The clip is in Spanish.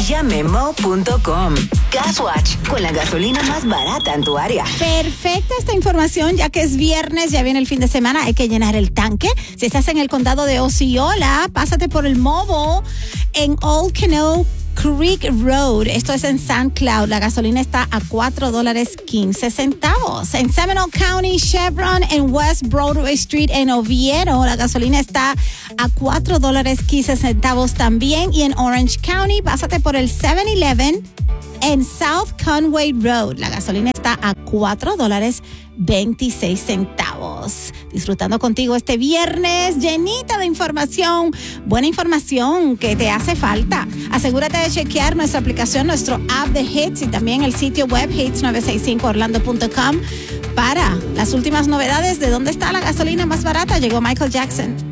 Memo.com. Gaswatch, con la gasolina más barata en tu área. Perfecta esta información, ya que es viernes, ya viene el fin de semana, hay que llenar el tanque. Si estás en el condado de Osceola, pásate por el Mobile en Old Canoe Creek Road. Esto es en St. Cloud. La gasolina está a $4.15. En Seminole County, Chevron en West Broadway Street en Oviedo, la gasolina está a $4.15 también. Y en Orange County, pásate por el 7-Eleven en South Conway Road. La gasolina está a $4.26. Disfrutando contigo este viernes, llenita de información, buena información que te hace falta. Asegúrate de chequear nuestra aplicación, nuestro app de Hits y también el sitio web hits965orlando.com para las últimas novedades de dónde está la gasolina más barata. Llegó Michael Jackson.